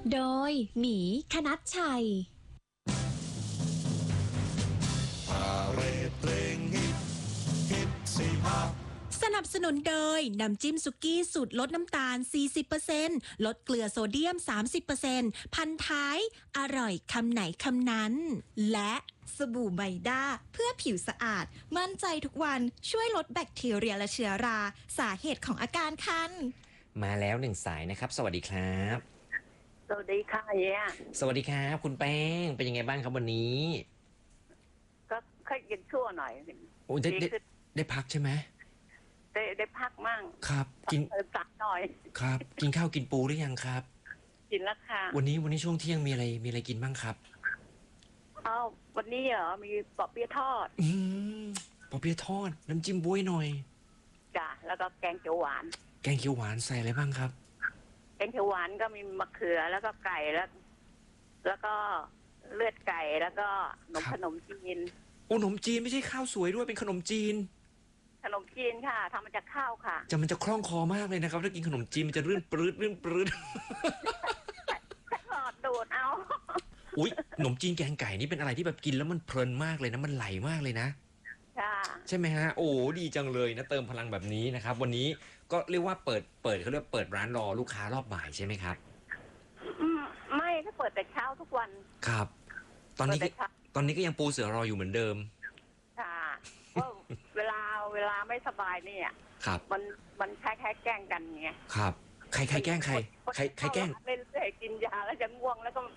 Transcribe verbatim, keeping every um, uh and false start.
โดยหมีคณัชชัยพาเรดเพลงฮิตฮิตสี่ภาคสนับสนุนโดยน้ำจิ้มสุกี้สูตรลดน้ำตาล สี่สิบเปอร์เซ็นต์ ลดเกลือโซเดียม สามสิบเปอร์เซ็นต์ พันท้ายอร่อยคำไหนคำนั้นและสบู่ไมด้าเพื่อผิวสะอาดมั่นใจทุกวันช่วยลดแบคทีเรียและเชื้อราสาเหตุของอาการคันมาแล้วหนึ่งสายนะครับสวัสดีครับสวัสดีค่ะเฮียสวัสดีครับคุณแป้งเป็นยังไงบ้างครับวันนี้ก็ค่อยกินชั่วหน่อยโอ้ได้ได้ได้พักใช่ไหมได้ได้พักมั่งครับกินสักหน่อยครับกินข้าวกินปูหรือยังครับกินแล้วค่ะวันนี้วันนี้ช่วงเที่ยงมีอะไรมีอะไรกินบ้างครับอ้าววันนี้เหรอมีปอเปี๊ยะทอดอืมปอเปี๊ยะทอดน้ำจิ้มบ๊วยหน่อยจ้ะแล้วก็แกงเขียวหวานแกงเขียวหวานใส่อะไรบ้างครับแกงเขียวหวานก็มีมะเขือแล้วก็ไก่แล้ว แล้วก็เลือดไก่แล้วก็ขนมขนมจีนโอ้ขนมจีนไม่ใช่ข้าวสวยด้วยเป็นขนมจีนขนมจีนค่ะทำมาจากข้าวค่ะจะมันจะคล่องคอมากเลยนะครับถ้ากินขนมจีนมันจะรื่นปรื้ดรื่นปรื้ดหลอดดูดเอาอุ้ยขนมจีนแกงไก่นี่เป็นอะไรที่แบบกินแล้วมันเพลินมากเลยนะมันไหลมากเลยนะใช่ไหมฮะโอ้ดีจังเลยนะเติมพลังแบบนี้นะครับวันนี้ก็เรียกว่าเปิดเปิดเขาเรียกเปิดร้านรอลูกค้ารอบบ่ายใช่ไหมครับไม่ถ้าเปิดแต่เช้าทุกวันครับตอนนี้ตอนนี้ก็ยังปูเสือรออยู่เหมือนเดิมค่ะก็เวลาเวลาไม่สบายเนี่ยครับมันมันคล้ายๆแกล้งกันไงครับใครใครแกล้งใครใครใครแกล้งเล่นเรื่อยกินยาแล้วจะง่วงแล้วก็